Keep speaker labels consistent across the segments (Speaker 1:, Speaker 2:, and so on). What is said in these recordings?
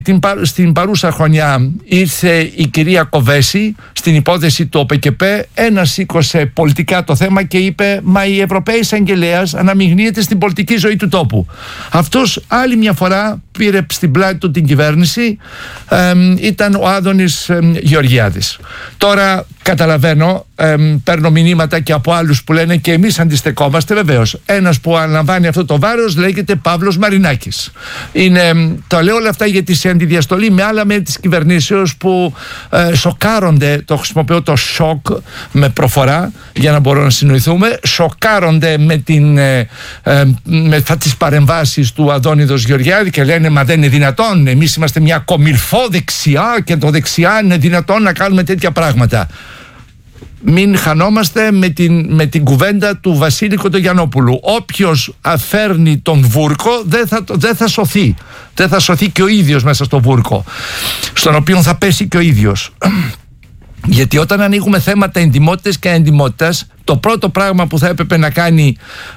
Speaker 1: Στην παρούσα χρονιά ήρθε η κυρία Κοβέση στην υπόθεση του ΟΠΕΚΕΠΕ, σήκωσε πολιτικά το θέμα και είπε «Μα η Ευρωπαίοι Εισαγγελέας αναμειγνύεται στην πολιτική ζωή του τόπου». Αυτός άλλη μια φορά πήρε στην πλάτη του την κυβέρνηση, ήταν ο Άδωνης Γεωργιάδης. Τώρα καταλαβαίνω, παίρνω μηνύματα και από άλλους που λένε και εμείς αντιστεκόμαστε. Βεβαίως, ένας που αναλαμβάνει αυτό το βάρος λέγεται Παύλος Μαρινάκης. Το λέω όλα αυτά γιατί σε αντιδιαστολή με άλλα μέλη της κυβερνήσεως που σοκάρονται, το χρησιμοποιώ το σοκ με προφορά για να μπορούμε να συνοηθούμε, σοκάρονται με τις παρεμβάσεις του Αδόνιδος Γεωργιάδη και λένε «Μα δεν είναι δυνατόν, εμείς είμαστε μια κομιλφό δεξιά και το δεξιά είναι δυνατόν να κάνουμε τέτοια πράγματα». Μην χανόμαστε με την κουβέντα του Βασίλη Κοντογιαννόπουλου. Όποιος αφέρνει τον βούρκο δεν θα σωθεί. Δεν θα σωθεί και ο ίδιος μέσα στο βούρκο, στον οποίο θα πέσει και ο ίδιος. Γιατί όταν ανοίγουμε θέματα εντιμότητας και αεντιμότητας, το πρώτο πράγμα που θα έπρεπε να κάνει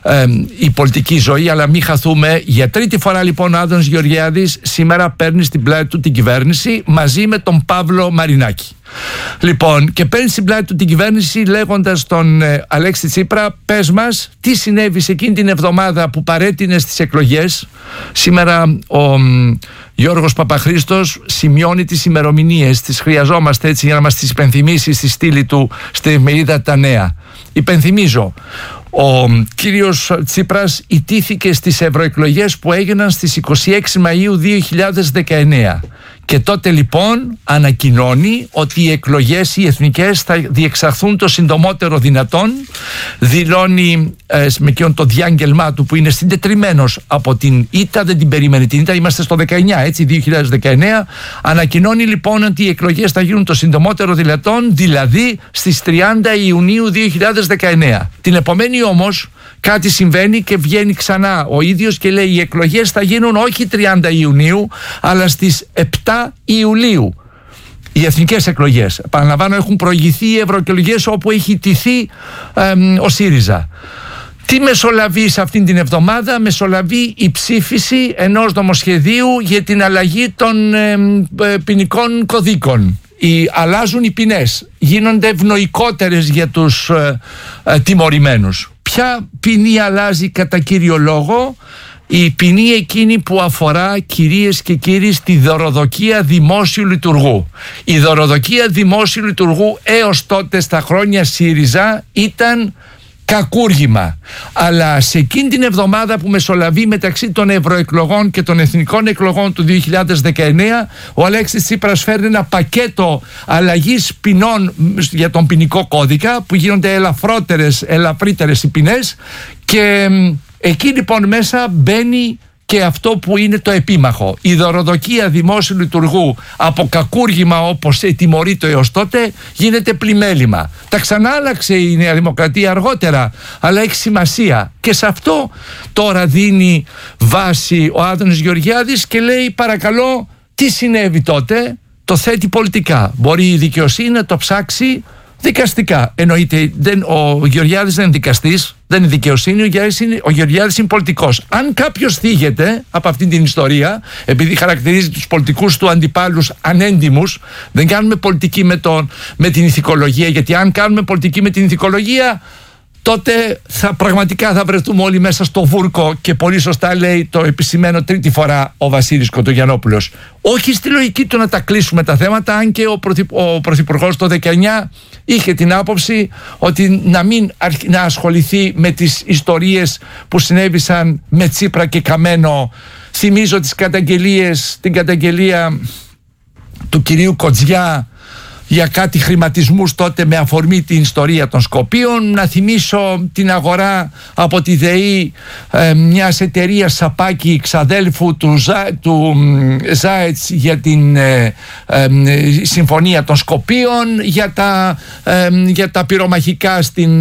Speaker 1: η πολιτική ζωή, αλλά μην χαθούμε, για τρίτη φορά λοιπόν ο Άδωνης Γεωργιάδης σήμερα παίρνει στην πλάτη του την κυβέρνηση μαζί με τον Παύλο Μαρινάκη. Λοιπόν, και παίρνει στην πλάτη του την κυβέρνηση λέγοντας στον Αλέξη Τσίπρα, πες μας τι συνέβη σε εκείνη την εβδομάδα που παρέτεινε στις εκλογές. Σήμερα ο Γιώργος Παπαχρήστος σημειώνει τις ημερομηνίες, τις χρειαζόμαστε έτσι για να μας τις υπενθυμίσει στη στήλη του στη εφημερίδα Τα Νέα. Υπενθυμίζω, ο κύριος Τσίπρας ητήθηκε στις ευρωεκλογές που έγιναν στις 26 Μαΐου 2019 και τότε λοιπόν ανακοινώνει ότι οι εκλογές οι εθνικές θα διεξαχθούν το συντομότερο δυνατόν. Δηλώνει με εκείνον το διάγγελμά του που είναι συντετριμμένος από την ήττα, δεν την περίμενε την ήττα, είμαστε στο 19 έτσι, 2019. Ανακοινώνει λοιπόν ότι οι εκλογές θα γίνουν το συντομότερο δυνατόν, δηλαδή στις 30 Ιουνίου 2019. Την επομένη όμως κάτι συμβαίνει και βγαίνει ξανά ο ίδιος και λέει οι εκλογές θα γίνουν όχι 30 Ιουνίου αλλά στις 7 Ιουλίου. Οι εθνικές εκλογές, επαναλαμβάνω, έχουν προηγηθεί οι ευρωεκλογές όπου έχει ιτηθεί ο ΣΥΡΙΖΑ. Τι μεσολαβεί σε αυτήν την εβδομάδα? Μεσολαβεί η ψήφιση ενός νομοσχεδίου για την αλλαγή των ποινικών κωδίκων. Αλλάζουν οι ποινές, γίνονται ευνοϊκότερες για τους τιμωρημένους. Ποια ποινή αλλάζει κατά κύριο λόγο? Η ποινή εκείνη που αφορά, κυρίες και κύριοι, στη δωροδοκία δημόσιου λειτουργού. Η δωροδοκία δημόσιου λειτουργού έως τότε στα χρόνια ΣΥΡΙΖΑ ήταν κακούργημα. Αλλά σε εκείνη την εβδομάδα που μεσολαβεί μεταξύ των ευρωεκλογών και των εθνικών εκλογών του 2019, ο Αλέξης Τσίπρας φέρνει ένα πακέτο αλλαγής ποινών για τον ποινικό κώδικα που γίνονται ελαφρύτερες οι ποινές και εκεί λοιπόν μέσα μπαίνει και αυτό που είναι το επίμαχο. Η δωροδοκία δημόσιου λειτουργού από κακούργημα όπως τιμωρείται έως τότε γίνεται πλημέλημα. Τα ξανάλλαξε η Νέα Δημοκρατία αργότερα, αλλά έχει σημασία. Και σε αυτό τώρα δίνει βάση ο Άδωνης Γεωργιάδης και λέει παρακαλώ τι συνέβη τότε, το θέτει πολιτικά. Μπορεί η δικαιοσύνη να το ψάξει δικαστικά. Εννοείται, ο Γεωργιάδης δεν είναι δικαστής, δεν είναι δικαιοσύνη, ο Γεωργιάδης είναι πολιτικός. Αν κάποιος θίγεται από αυτήν την ιστορία, επειδή χαρακτηρίζει τους πολιτικούς του αντιπάλους ανέντιμους, δεν κάνουμε πολιτική με την ηθικολογία, γιατί αν κάνουμε πολιτική με την ηθικολογία, τότε πραγματικά θα βρεθούμε όλοι μέσα στο βούρκο και πολύ σωστά λέει το επισημαίνω τρίτη φορά ο Βασίλης Κοντογιαννόπουλος. Όχι στη λογική του να τα κλείσουμε τα θέματα, αν και ο Πρωθυπουργός το 19 είχε την άποψη ότι να ασχοληθεί με τις ιστορίες που συνέβησαν με Τσίπρα και Καμένο. Θυμίζω την καταγγελία του κυρίου Κοτζιά για κάτι χρηματισμούς τότε με αφορμή την ιστορία των Σκοπίων. Να θυμίσω την αγορά από τη ΔΕΗ μιας εταιρείας σαπάκι ξαδέλφου του Ζάετς για την συμφωνία των Σκοπίων, για τα πυρομαχικά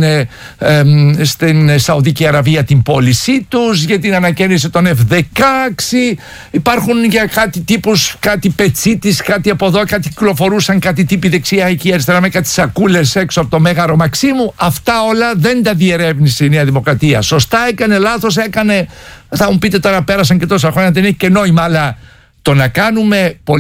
Speaker 1: στην Σαουδική Αραβία την πώλησή τους, για την ανακαίνιση των F-16. Υπάρχουν για κάτι τύπους, κάτι πετσίτης, κάτι από εδώ, κάτι κυκλοφορούσαν, κάτι τύποι δεξιά εκεί αριστερά με κάτι σακούλες έξω από το Μέγαρο Μαξίμου. Αυτά όλα δεν τα διερεύνησε η Νέα Δημοκρατία. Σωστά έκανε, λάθος έκανε. Θα μου πείτε τώρα πέρασαν και τόσα χρόνια, δεν έχει και νόημα, αλλά το να κάνουμε